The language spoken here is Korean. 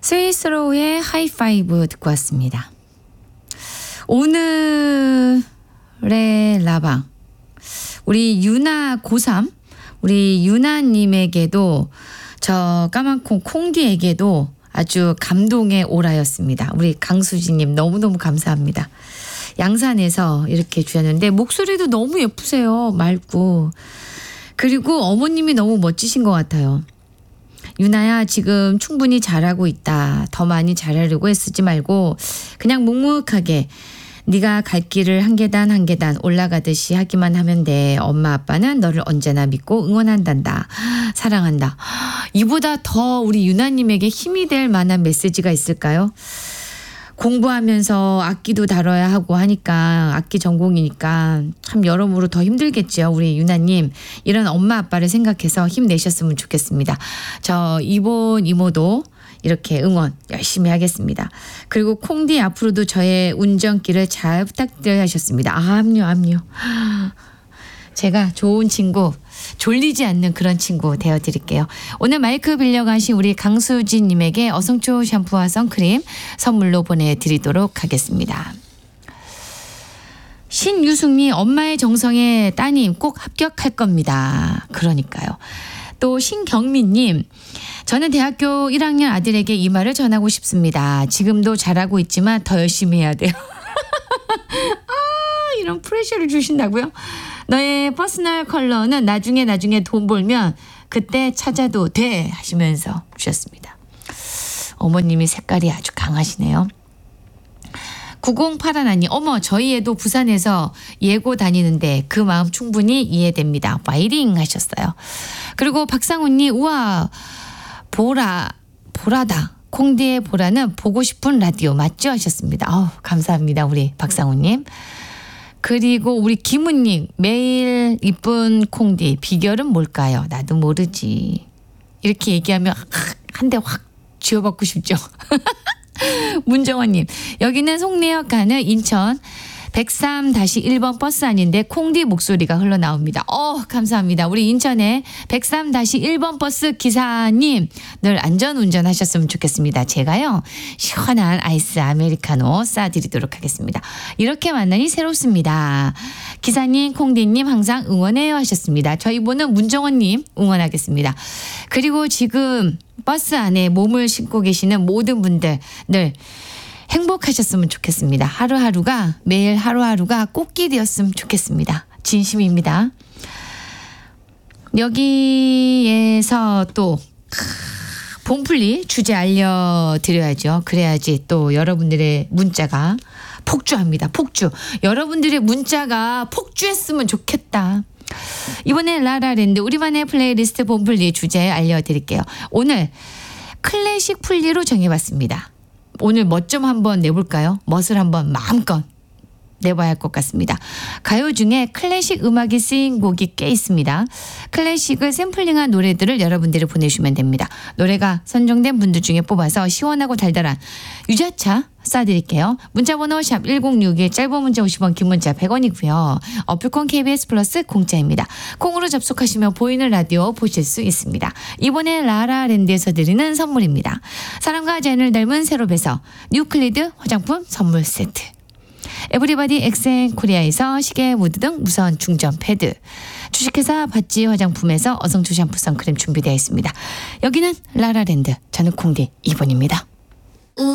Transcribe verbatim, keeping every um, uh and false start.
스위스로우의 하이파이브 듣고 왔습니다. 오늘의 라방 우리 유나 고삼 우리 유나님에게도 저 까만콩 콩디에게도 아주 감동의 오라였습니다. 우리 강수진님 너무너무 감사합니다. 양산에서 이렇게 주셨는데 목소리도 너무 예쁘세요. 맑고. 그리고 어머님이 너무 멋지신 것 같아요. 유나야 지금 충분히 잘하고 있다. 더 많이 잘하려고 애쓰지 말고 그냥 묵묵하게 네가 갈 길을 한 계단 한 계단 올라가듯이 하기만 하면 돼. 엄마 아빠는 너를 언제나 믿고 응원한단다. 사랑한다. 이보다 더 우리 유나님에게 힘이 될 만한 메시지가 있을까요? 공부하면서 악기도 다뤄야 하고 하니까 악기 전공이니까 참 여러모로 더 힘들겠죠. 우리 유나님 이런 엄마 아빠를 생각해서 힘내셨으면 좋겠습니다. 저 이본 이모도 이렇게 응원 열심히 하겠습니다. 그리고 콩디 앞으로도 저의 운전길을 잘 부탁드려야 하셨습니다. 아, 압류 압류. 제가 좋은 친구 졸리지 않는 그런 친구 되어드릴게요. 오늘 마이크 빌려가신 우리 강수진님에게 어성초 샴푸와 선크림 선물로 보내드리도록 하겠습니다. 신유숙님 엄마의 정성에 따님 꼭 합격할 겁니다. 그러니까요. 또 신경민님 저는 대학교 일 학년 아들에게 이 말을 전하고 싶습니다. 지금도 잘하고 있지만 더 열심히 해야 돼요. 아, 이런 프레셔를 주신다고요? 너의 퍼스널 컬러는 나중에 나중에 돈 벌면 그때 찾아도 돼 하시면서 주셨습니다. 어머님이 색깔이 아주 강하시네요. 구공팔일 어머 저희 애도 부산에서 예고 다니는데 그 마음 충분히 이해됩니다. 파이팅 하셨어요. 그리고 박상훈님 우와 보라 보라다. 콩디의 보라는 보고 싶은 라디오 맞죠 하셨습니다. 아우, 감사합니다. 우리 박상훈님. 그리고 우리 김은님 매일 이쁜 콩디 비결은 뭘까요? 나도 모르지. 이렇게 얘기하면 한 대 확 쥐어받고 싶죠. 문정원님 여기는 송내역 가는 인천 백삼 일 번 버스 아닌데 콩디 목소리가 흘러나옵니다. 어 감사합니다. 우리 인천의 백삼 일 번 버스 기사님 늘 안전운전 하셨으면 좋겠습니다. 제가요 시원한 아이스 아메리카노 쏴드리도록 하겠습니다. 이렇게 만나니 새롭습니다. 기사님 콩디님 항상 응원해요 하셨습니다. 저희 보는 문정원님 응원하겠습니다. 그리고 지금 버스 안에 몸을 싣고 계시는 모든 분들 늘 행복하셨으면 좋겠습니다. 하루하루가 매일 하루하루가 꽃길이었으면 좋겠습니다. 진심입니다. 여기에서 또 봄풀리 주제 알려드려야죠. 그래야지 또 여러분들의 문자가 폭주합니다. 폭주. 여러분들의 문자가 폭주했으면 좋겠다. 이번에 라라랜드 우리만의 플레이리스트 봄풀리 주제 알려드릴게요. 오늘 클래식 풀리로 정해봤습니다. 오늘 멋 좀 한번 내볼까요? 멋을 한번 마음껏 내봐야 할 것 같습니다. 가요 중에 클래식 음악이 쓰인 곡이 꽤 있습니다. 클래식을 샘플링한 노래들을 여러분들이 보내주시면 됩니다. 노래가 선정된 분들 중에 뽑아서 시원하고 달달한 유자차 쏴드릴게요. 문자번호 샵 일공육일 짧은 문자 오십 원 긴 문자 백 원이고요. 어플콘 케이비에스 플러스 공짜입니다. 콩으로 접속하시면 보이는 라디오 보실 수 있습니다. 이번에 라라랜드에서 드리는 선물입니다. 사랑과 자연을 닮은 세롭에서 뉴클리드 화장품 선물 세트, 에브리바디 엑센코리아에서 시계 무드 등 무선 충전 패드, 주식회사 바찌 화장품에서 어성초 샴푸 선크림 준비되어 있습니다. 여기는 라라랜드 저는 콩디 이 번입니다.